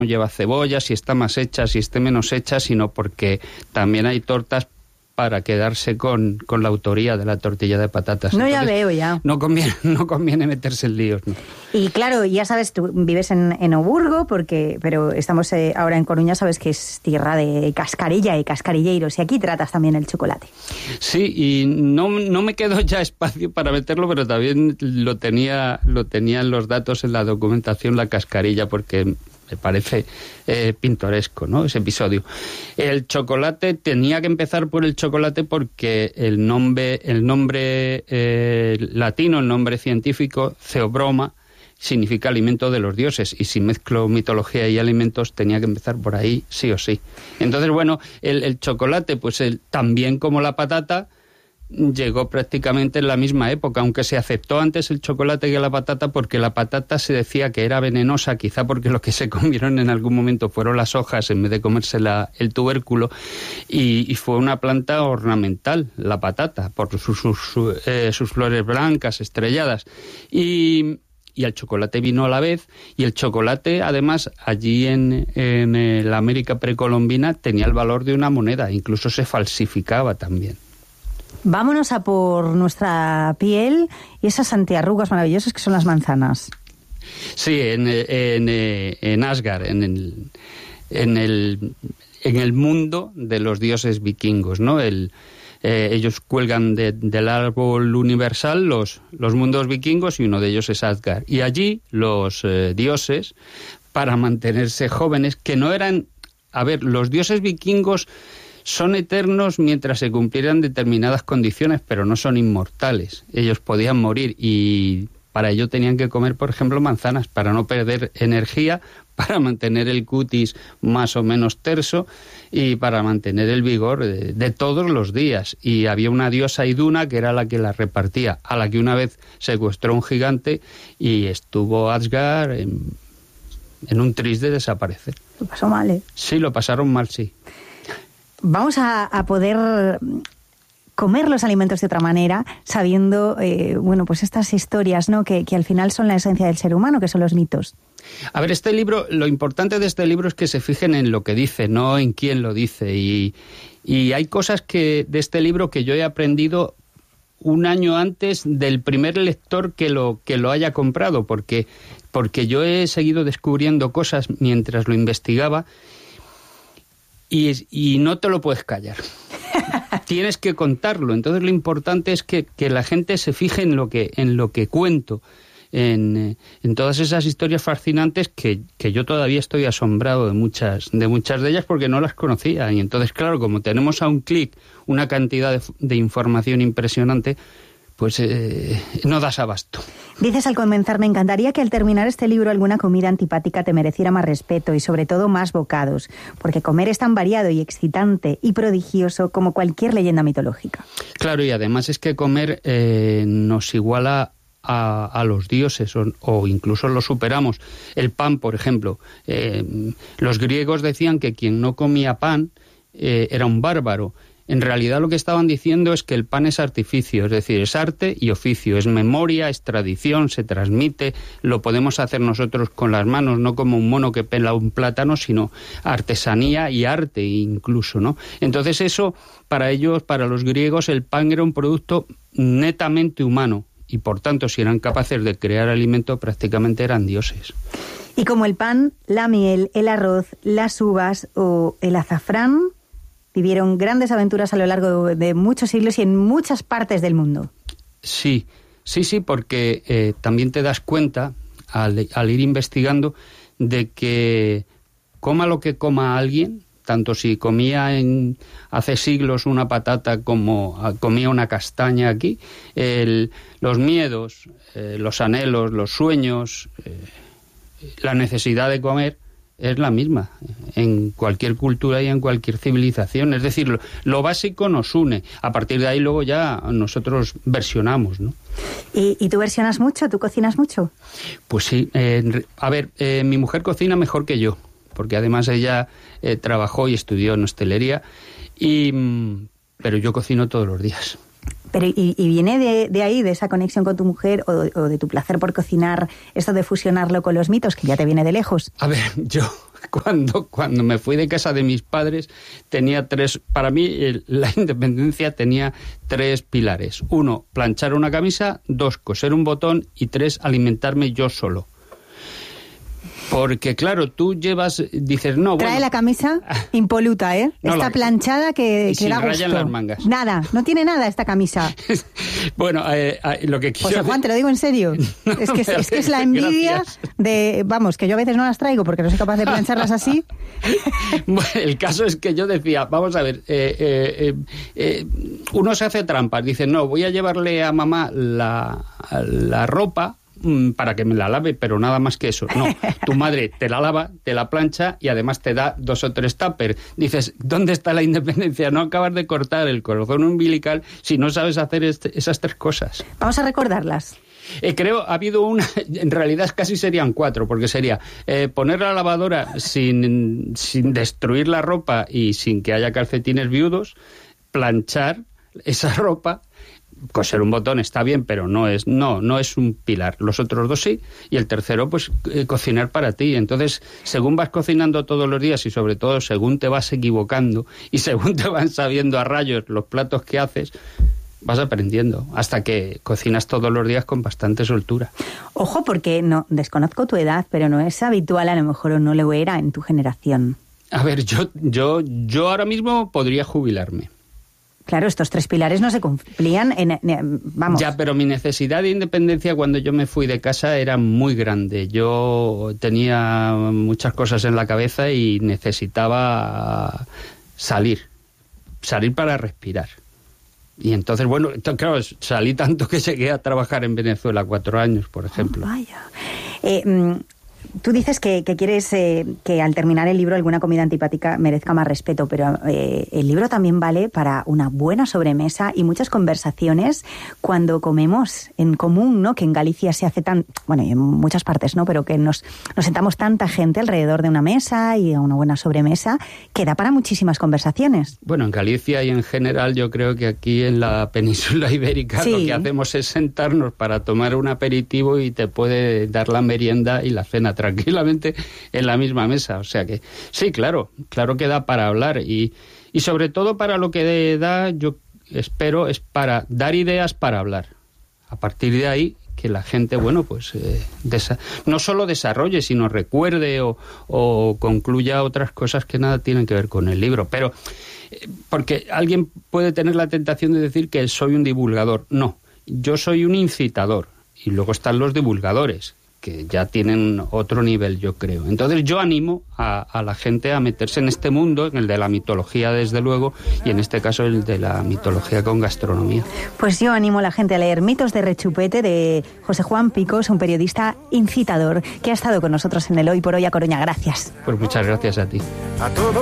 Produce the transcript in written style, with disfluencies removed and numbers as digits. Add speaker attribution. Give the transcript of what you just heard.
Speaker 1: no lleva cebolla, si está más hecha, si esté menos hecha, sino porque también hay tortas para quedarse con la autoría de la tortilla de patatas.
Speaker 2: No,
Speaker 1: entonces,
Speaker 2: ya veo, ya.
Speaker 1: No conviene meterse en líos, ¿no?
Speaker 2: Y claro, ya sabes, tú vives en Oburgo, pero estamos ahora en Coruña, sabes que es tierra de cascarilla y cascarilleros, y aquí tratas también el chocolate.
Speaker 1: Sí, y no me quedó ya espacio para meterlo, pero también lo tenía en los datos, en la documentación, la cascarilla, porque me parece pintoresco, ¿no?, ese episodio. El chocolate, tenía que empezar por el chocolate porque el nombre latino, el nombre científico, Theobroma, significa alimento de los dioses, y si mezclo mitología y alimentos tenía que empezar por ahí sí o sí. Entonces, bueno, el chocolate, pues también como la patata, llegó prácticamente en la misma época, aunque se aceptó antes el chocolate que la patata, porque la patata se decía que era venenosa, quizá porque lo que se comieron en algún momento fueron las hojas en vez de comerse el tubérculo, y fue una planta ornamental, la patata, por sus flores blancas, estrelladas, y el chocolate vino a la vez, y el chocolate, además, allí en la América precolombina tenía el valor de una moneda, incluso se falsificaba también.
Speaker 2: Vámonos a por nuestra piel y esas antiarrugas maravillosas que son las manzanas.
Speaker 1: Sí, en Asgard, en el mundo de los dioses vikingos, ¿no? Ellos cuelgan del árbol universal los mundos vikingos, y uno de ellos es Asgard. Y allí los dioses, para mantenerse jóvenes, que no eran... A ver, los dioses vikingos son eternos mientras se cumplieran determinadas condiciones, pero no son inmortales. Ellos podían morir, y para ello tenían que comer, por ejemplo, manzanas, para no perder energía, para mantener el cutis más o menos terso y para mantener el vigor de todos los días. Y había una diosa Iduna que era la que las repartía, a la que una vez secuestró un gigante y estuvo Asgard en un tris de desaparecer.
Speaker 2: Lo pasó mal, ¿eh?
Speaker 1: Sí, lo pasaron mal, sí.
Speaker 2: Vamos a poder comer los alimentos de otra manera, sabiendo, pues estas historias, ¿no?, que al final son la esencia del ser humano, que son los mitos.
Speaker 1: A ver, este libro, lo importante de este libro es que se fijen en lo que dice, no en quién lo dice. Y hay cosas de este libro que yo he aprendido un año antes del primer lector que lo haya comprado, porque yo he seguido descubriendo cosas mientras lo investigaba. Y no te lo puedes callar. Tienes que contarlo. Entonces lo importante es que la gente se fije en lo que cuento, en todas esas historias fascinantes que yo todavía estoy asombrado de muchas de ellas porque no las conocía. Y entonces, claro, como tenemos a un clic una cantidad de información impresionante, pues no das abasto.
Speaker 2: Dices al comenzar, me encantaría que al terminar este libro alguna comida antipática te mereciera más respeto y sobre todo más bocados, porque comer es tan variado y excitante y prodigioso como cualquier leyenda mitológica.
Speaker 1: Claro, y además es que comer nos iguala a los dioses o incluso los superamos. El pan, por ejemplo. Los griegos decían que quien no comía pan era un bárbaro. En realidad lo que estaban diciendo es que el pan es artificio, es decir, es arte y oficio, es memoria, es tradición, se transmite, lo podemos hacer nosotros con las manos, no como un mono que pela un plátano, sino artesanía y arte incluso, ¿no? Entonces eso, para ellos, para los griegos, el pan era un producto netamente humano y por tanto, si eran capaces de crear alimento, prácticamente eran dioses.
Speaker 2: Y como el pan, la miel, el arroz, las uvas o el azafrán vivieron grandes aventuras a lo largo de muchos siglos y en muchas partes del mundo. Sí, porque también te das cuenta, al ir investigando, de que coma lo que coma alguien, tanto si comía hace siglos una patata como comía una castaña aquí, los miedos, los anhelos, los sueños, la necesidad de comer, es la misma en cualquier cultura y en cualquier civilización. Es decir, lo básico nos une. A partir de ahí luego ya nosotros versionamos, ¿no? ¿Y tú versionas mucho? ¿Tú cocinas mucho?
Speaker 1: Pues sí. Mi mujer cocina mejor que yo, porque además ella trabajó y estudió en hostelería, pero yo cocino todos los días.
Speaker 2: Pero ¿y viene de ahí, de esa conexión con tu mujer o de tu placer por cocinar, esto de fusionarlo con los mitos, que ya te viene de lejos?
Speaker 1: A ver, yo cuando me fui de casa de mis padres, tenía para mí la independencia tenía 3 pilares. 1, planchar una camisa. 2, coser un botón. Y 3, alimentarme yo solo. Porque, claro, tú dices, no,
Speaker 2: Trae la camisa impoluta, ¿eh?
Speaker 1: No,
Speaker 2: está planchada que
Speaker 1: sin
Speaker 2: da gusto.
Speaker 1: raya en las mangas.
Speaker 2: Nada, no tiene nada esta camisa.
Speaker 1: Bueno, lo que quiero...
Speaker 2: José Juan, te lo digo en serio.
Speaker 1: No,
Speaker 2: es que es la envidia
Speaker 1: gracias.
Speaker 2: de... Vamos, que yo a veces no las traigo porque no soy capaz de plancharlas así.
Speaker 1: Bueno, el caso es que yo decía, vamos a ver, uno se hace trampas. Dice, no, voy a llevarle a mamá la ropa para que me la lave, pero nada más que eso. No, tu madre te la lava, te la plancha y además te da 2 o 3 tuppers. Dices, ¿dónde está la independencia? No acabas de cortar el cordón umbilical si no sabes hacer esas 3 cosas.
Speaker 2: Vamos a recordarlas.
Speaker 1: Creo, ha habido una, en realidad casi serían 4, porque sería poner la lavadora sin destruir la ropa y sin que haya calcetines viudos, planchar esa ropa. Coser un botón está bien, pero no es un pilar. Los otros 2 sí, y el tercero, pues, cocinar para ti. Entonces, según vas cocinando todos los días y sobre todo según te vas equivocando y según te van sabiendo a rayos los platos que haces, vas aprendiendo hasta que cocinas todos los días con bastante soltura.
Speaker 2: Ojo, porque no desconozco tu edad, pero no es habitual, a lo mejor, o no lo era en tu generación.
Speaker 1: A ver, yo ahora mismo podría jubilarme.
Speaker 2: Claro, estos 3 pilares no se cumplían vamos.
Speaker 1: Ya, pero mi necesidad de independencia cuando yo me fui de casa era muy grande. Yo tenía muchas cosas en la cabeza y necesitaba salir para respirar. Y entonces, bueno, claro, salí tanto que llegué a trabajar en Venezuela 4 años, por ejemplo.
Speaker 2: Oh, vaya. Tú dices que quieres que al terminar el libro alguna comida antipática merezca más respeto, pero el libro también vale para una buena sobremesa y muchas conversaciones cuando comemos en común, ¿no? Que en Galicia se hace bueno, y en muchas partes, ¿no? Pero que nos sentamos tanta gente alrededor de una mesa y a una buena sobremesa que da para muchísimas conversaciones.
Speaker 1: Bueno, en Galicia y en general yo creo que aquí en la península ibérica
Speaker 2: sí.
Speaker 1: Lo que hacemos es sentarnos para tomar un aperitivo y te puede dar la merienda y la cena tranquilamente en la misma mesa. O sea que sí, claro que da para hablar y sobre todo para lo que da, yo espero, es para dar ideas para hablar. A partir de ahí que la gente, bueno, pues no solo desarrolle, sino recuerde o concluya otras cosas que nada tienen que ver con el libro. Pero porque alguien puede tener la tentación de decir que soy un divulgador. No, yo soy un incitador. Y luego están los divulgadores, que ya tienen otro nivel, yo creo. Entonces yo animo a la gente a meterse en este mundo, en el de la mitología, desde luego, y en este caso el de la mitología con gastronomía.
Speaker 2: Pues yo animo a la gente a leer Mitos de Rechupete, de José Juan Picos, un periodista incitador, que ha estado con nosotros en el Hoy por Hoy a Coruña. Gracias.
Speaker 1: Pues muchas gracias a ti.